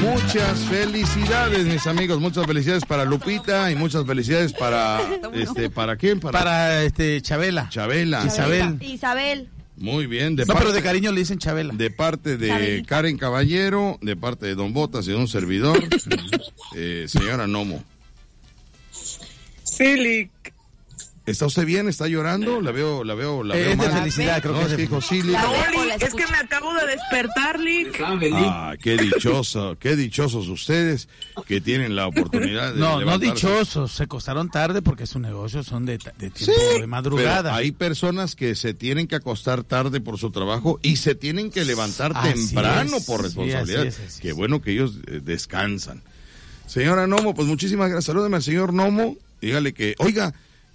Muchas felicidades, mis amigos. Muchas felicidades para Lupita y muchas felicidades para ¿para quién? Para Chabela. Isabel. Muy bien. Pero de cariño le dicen Chabela. De parte de Chabelita. Karen Caballero, de parte de Don Botas y de un servidor, señora Nomo. Silic. ¿Está usted bien? ¿Está llorando? La veo mal. Es de felicidad, creo que es que dijo Silic. Es que me acabo de despertar, Lic. Qué dichosos ustedes que tienen la oportunidad de No dichosos, se acostaron tarde porque su negocio son de tiempo de madrugada. Pero hay personas que se tienen que acostar tarde por su trabajo y se tienen que levantar temprano por responsabilidad. Qué bueno que ellos descansan. Señora Nomo, pues muchísimas gracias. Salúdeme al señor Nomo. Dígale que, oiga,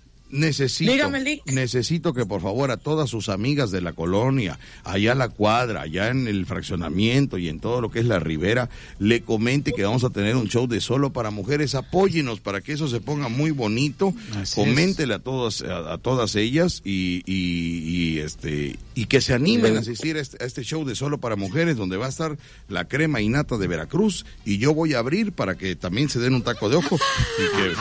necesito que por favor a todas sus amigas de la colonia, allá en la cuadra, allá en el fraccionamiento y en todo lo que es la Ribera, le comente que vamos a tener un show de solo para mujeres. Apóyenos para que eso se ponga muy bonito. Coméntele a todas ellas y que se animen a asistir a este show de solo para mujeres, donde va a estar la crema y nata de Veracruz, y yo voy a abrir para que también se den un taco de ojo y que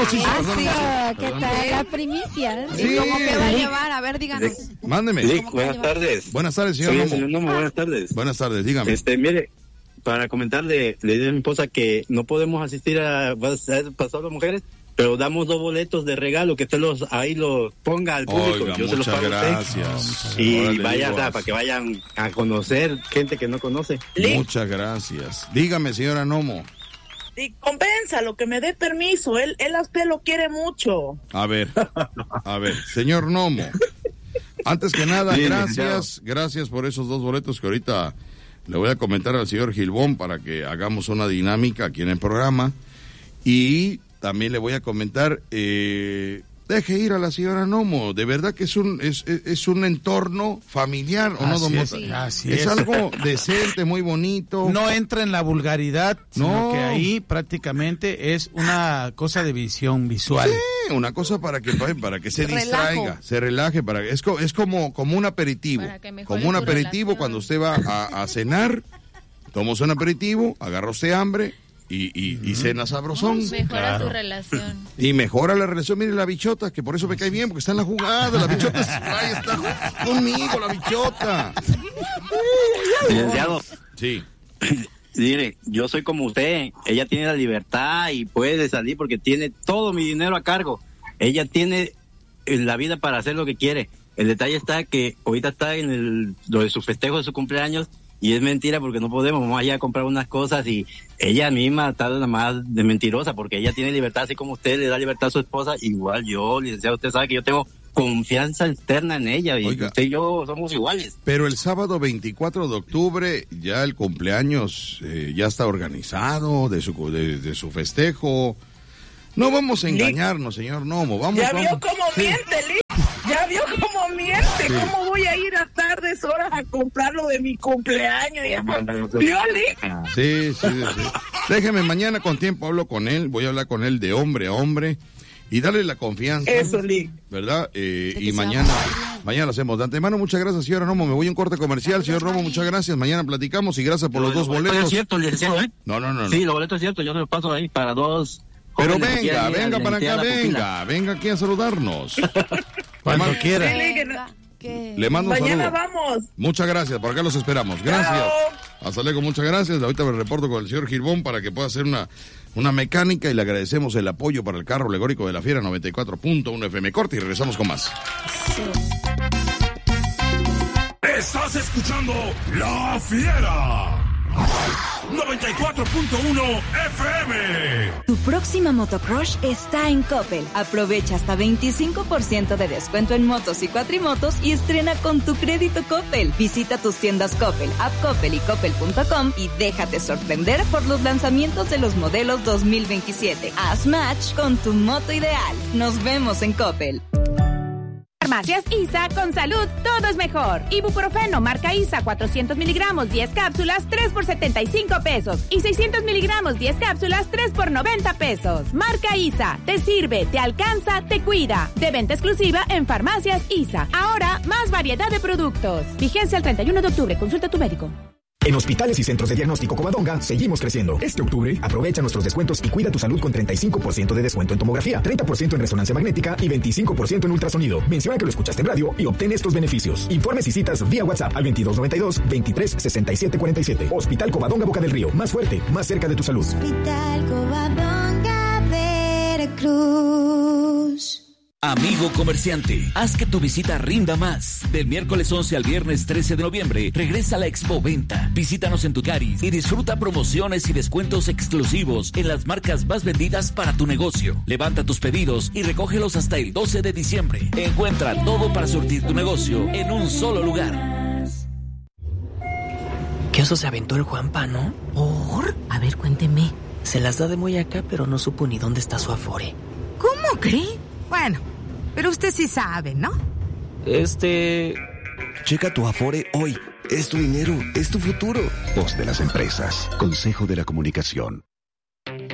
¿qué tal la primicia? Sí. ¿Cómo que va a llevar? A ver, díganos. Mándeme. Buenas tardes. Buenas tardes, señor Nomo. Buenas tardes. Buenas tardes, dígame. Mire, para comentarle, le dije a mi esposa que no podemos asistir a pasar las mujeres, pero damos 2 boletos de regalo, que usted los ponga al público. Oiga, yo se los pago gracias. Y vaya, para que vayan a conocer gente que no conoce. Muchas gracias. Dígame, señora Nomo. Y convénzalo, que me dé permiso. Él a usted lo quiere mucho. A ver, señor Nomo. Antes que nada, gracias por esos 2 boletos que ahorita le voy a comentar al señor Gilbón para que hagamos una dinámica aquí en el programa. Y también le voy a comentar, deje ir a la señora Nomo, de verdad que es un entorno familiar, ¿o no, don Botas? Así es algo decente, muy bonito. No entra en la vulgaridad, sino que ahí prácticamente es una cosa de visión visual. Sí, una cosa para que se distraiga, se relaje, es como un aperitivo, como un aperitivo cuando usted va a cenar, toma un aperitivo, agarra usted hambre, y cena sabrosón. Mejora su relación. Y mejora la relación. Mire la bichota, que por eso me cae bien, porque está en la jugada. La bichota está conmigo, la bichota. Licenciado. Sí. Mire, yo soy como usted. Ella tiene la libertad y puede salir porque tiene todo mi dinero a cargo. Ella tiene la vida para hacer lo que quiere. El detalle está que ahorita está en lo de su festejo de su cumpleaños. Y es mentira porque no podemos, vamos allá a comprar unas cosas y ella misma está nada más de mentirosa porque ella tiene libertad, así como usted le da libertad a su esposa, igual yo, licenciado, usted sabe que yo tengo confianza externa en ella y usted y yo somos iguales. Pero el sábado 24 de octubre ya el cumpleaños ya está organizado de su festejo. No vamos a engañarnos, señor Nomo. ¿Ya vio cómo miente, Lic? ¿Ya vio cómo miente? Sí. ¿Cómo voy a ir a tardes horas a comprar lo de mi cumpleaños? ¿Vio, Lic? Sí. Déjeme, mañana con tiempo hablo con él. Voy a hablar con él de hombre a hombre y darle la confianza. Eso, Lic. ¿Verdad? Y mañana lo hacemos. De antemano, muchas gracias, señora Nomo. Me voy a un corte comercial. Señor Nomo, muchas gracias. Mañana platicamos y gracias por los 2 boletos. Es cierto, licenciado, ¿eh? No. Sí, los boletos es cierto. Yo se los paso ahí para 2... Pero venga para acá, venga aquí a saludarnos. Cuando quiera. Le mando un saludo. Mañana vamos. Muchas gracias, por acá los esperamos. Gracias. Hasta luego, muchas gracias. Ahorita me reporto con el señor Gilbón para que pueda hacer una mecánica y le agradecemos el apoyo para el carro alegórico de la Fiera 94.1 FM. Corte y regresamos con más. Estás escuchando La Fiera 94.1 FM. Tu próxima motocrush está en Coppel. Aprovecha hasta 25% de descuento en motos y cuatrimotos y estrena con tu crédito Coppel. Visita tus tiendas Coppel, App Coppel y Coppel.com y déjate sorprender por los lanzamientos de los modelos 2027. Haz match con tu moto ideal. Nos vemos en Coppel. Farmacias ISA, con salud todo es mejor. Ibuprofeno marca ISA 400 miligramos 10 cápsulas 3 por 75 pesos y 600 miligramos 10 cápsulas 3 por 90 pesos. Marca ISA, te sirve, te alcanza, te cuida. De venta exclusiva en Farmacias ISA. Ahora más variedad de productos. Vigencia el 31 de octubre. Consulta a tu médico. En hospitales y centros de diagnóstico Covadonga seguimos creciendo. Este octubre aprovecha nuestros descuentos y cuida tu salud con 35% de descuento en tomografía, 30% en resonancia magnética y 25% en ultrasonido. Menciona que lo escuchaste en radio y obtén estos beneficios. Informes y citas vía WhatsApp al 2292-236747. Hospital Covadonga Boca del Río. Más fuerte, más cerca de tu salud. Hospital Covadonga Veracruz. Amigo comerciante, haz que tu visita rinda más. Del miércoles 11 al viernes 13 de noviembre, regresa a la Expo Venta. Visítanos en Tucaris y disfruta promociones y descuentos exclusivos en las marcas más vendidas para tu negocio. Levanta tus pedidos y recógelos hasta el 12 de diciembre. Encuentra todo para surtir tu negocio en un solo lugar. ¿Qué oso se aventó el Juanpa, no? ¿Por? A ver, cuénteme. Se las da de muy acá, pero no supo ni dónde está su afore. ¿Cómo cree? Bueno, pero usted sí sabe, ¿no? Checa tu Afore hoy. Es tu dinero, es tu futuro. Voz de las empresas. Consejo de la Comunicación.